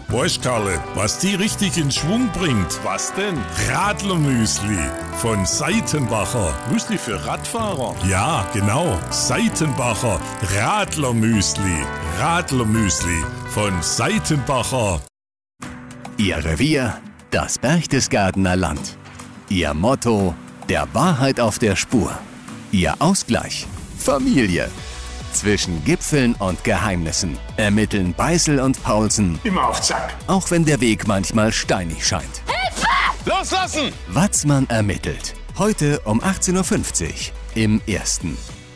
Weißt Karle, was die richtig in Schwung bringt? Was denn? Radlermüsli von Seitenbacher. Müsli für Radfahrer? Ja, genau. Seitenbacher Radlermüsli. Radlermüsli von Seitenbacher. Ihr Revier, das Berchtesgadener Land. Ihr Motto, der Wahrheit auf der Spur. Ihr Ausgleich, Familie. Zwischen Gipfeln und Geheimnissen ermitteln Beißel und Paulsen. Immer auf Zack. Auch wenn der Weg manchmal steinig scheint. Hilfe! Loslassen! Watzmann ermittelt. Heute um 18.50 Uhr im Ersten.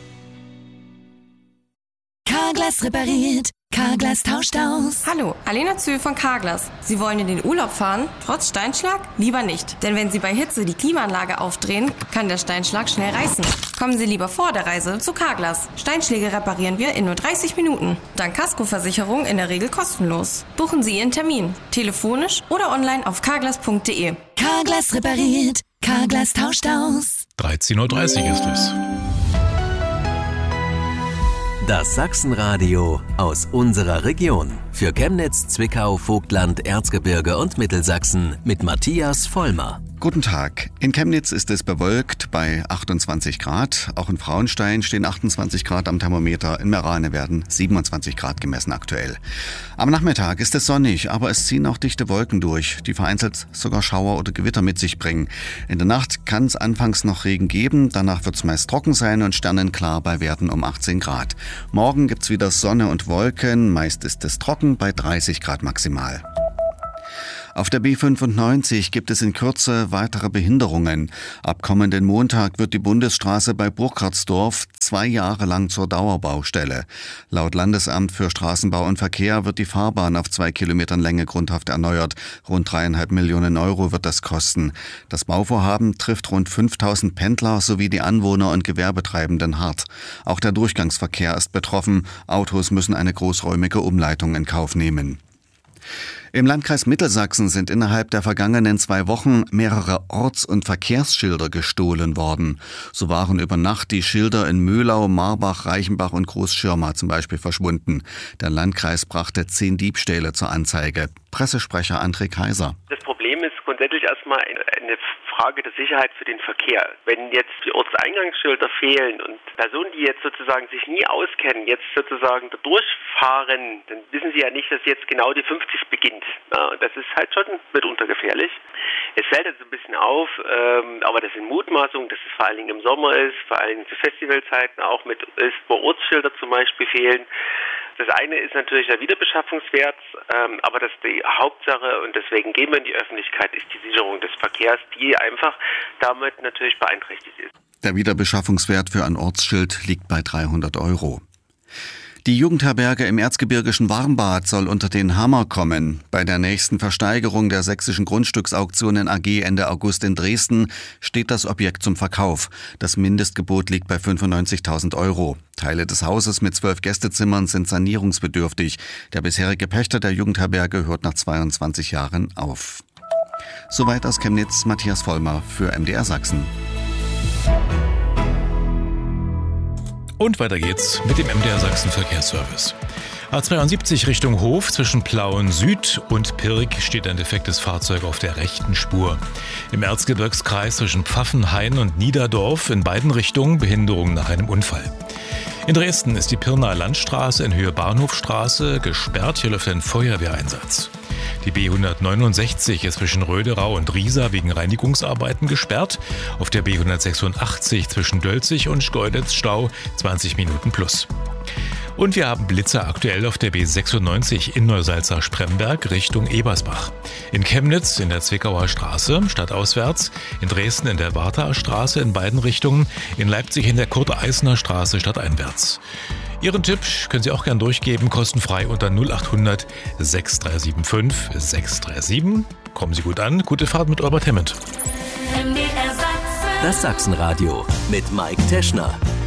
Carglass repariert. Carglass tauscht aus. Hallo, Alena Zühl von Carglass. Sie wollen in den Urlaub fahren? Trotz Steinschlag? Lieber nicht. Denn wenn Sie bei Hitze die Klimaanlage aufdrehen, kann der Steinschlag schnell reißen. Kommen Sie lieber vor der Reise zu Carglass. Steinschläge reparieren wir in nur 30 Minuten. Dank Kaskoversicherung in der Regel kostenlos. Buchen Sie Ihren Termin. Telefonisch oder online auf carglass.de. Carglass repariert. Carglass tauscht aus. 13.30 Uhr ist es. Das Sachsenradio aus unserer Region. Für Chemnitz, Zwickau, Vogtland, Erzgebirge und Mittelsachsen mit Matthias Vollmer. Guten Tag. In Chemnitz ist es bewölkt bei 28 Grad. Auch in Frauenstein stehen 28 Grad am Thermometer. In Merane werden 27 Grad gemessen aktuell. Am Nachmittag ist es sonnig, aber es ziehen auch dichte Wolken durch, die vereinzelt sogar Schauer oder Gewitter mit sich bringen. In der Nacht kann es anfangs noch Regen geben, danach wird es meist trocken sein und sternenklar bei Werten um 18 Grad. Morgen gibt's wieder Sonne und Wolken, meist ist es trocken bei 30 Grad maximal. Auf der B95 gibt es in Kürze weitere Behinderungen. Ab kommenden Montag wird die Bundesstraße bei Burkhardsdorf 2 Jahre lang zur Dauerbaustelle. Laut Landesamt für Straßenbau und Verkehr wird die Fahrbahn auf 2 Kilometern Länge grundhaft erneuert. Rund 3,5 Millionen Euro wird das kosten. Das Bauvorhaben trifft rund 5.000 Pendler sowie die Anwohner und Gewerbetreibenden hart. Auch der Durchgangsverkehr ist betroffen. Autos müssen eine großräumige Umleitung in Kauf nehmen. Im Landkreis Mittelsachsen sind innerhalb der vergangenen 2 Wochen mehrere Orts- und Verkehrsschilder gestohlen worden. So waren über Nacht die Schilder in Möhlau, Marbach, Reichenbach und Großschirma zum Beispiel verschwunden. Der Landkreis brachte 10 Diebstähle zur Anzeige. Pressesprecher André Kaiser. Das Problem ist grundsätzlich erstmal eine Frage der Sicherheit für den Verkehr. Wenn jetzt die Ortseingangsschilder fehlen und Personen, die jetzt sozusagen sich nie auskennen, jetzt sozusagen da durchfahren, dann wissen sie ja nicht, dass jetzt genau die 50 beginnt. Ja, und das ist halt schon mitunter gefährlich. Es fällt jetzt ein bisschen auf, aber das sind Mutmaßungen, dass es vor allen Dingen im Sommer ist, vor allen Dingen zu Festivalzeiten auch mit ist, wo Ortsschilder zum Beispiel fehlen. Das eine ist natürlich der Wiederbeschaffungswert, aber das die Hauptsache, und deswegen gehen wir in die Öffentlichkeit, ist die Sicherung des Verkehrs, die einfach damit natürlich beeinträchtigt ist. Der Wiederbeschaffungswert für ein Ortsschild liegt bei 300 Euro. Die Jugendherberge im erzgebirgischen Warmbad soll unter den Hammer kommen. Bei der nächsten Versteigerung der sächsischen Grundstücksauktionen AG Ende August in Dresden steht das Objekt zum Verkauf. Das Mindestgebot liegt bei 95.000 Euro. Teile des Hauses mit 12 Gästezimmern sind sanierungsbedürftig. Der bisherige Pächter der Jugendherberge hört nach 22 Jahren auf. Soweit aus Chemnitz, Matthias Vollmer für MDR Sachsen. Und weiter geht's mit dem MDR Sachsen Verkehrsservice. A72 Richtung Hof zwischen Plauen Süd und Pirk steht ein defektes Fahrzeug auf der rechten Spur. Im Erzgebirgskreis zwischen Pfaffenhain und Niederdorf in beiden Richtungen Behinderung nach einem Unfall. In Dresden ist die Pirnaer Landstraße in Höhe Bahnhofstraße gesperrt. Hier läuft ein Feuerwehreinsatz. Die B169 ist zwischen Röderau und Riesa wegen Reinigungsarbeiten gesperrt. Auf der B186 zwischen Dölzig und Schkeuditz Stau 20 Minuten plus. Und wir haben Blitzer aktuell auf der B96 in Neusalza-Spremberg Richtung Ebersbach. In Chemnitz in der Zwickauer Straße stadtauswärts, in Dresden in der Warthaer Straße in beiden Richtungen, in Leipzig in der Kurt-Eisner Straße stadteinwärts. Ihren Tipp können Sie auch gern durchgeben, kostenfrei unter 0800 6375 637. Kommen Sie gut an, gute Fahrt mit Albert Hammond. Das Sachsenradio mit Mike Teschner.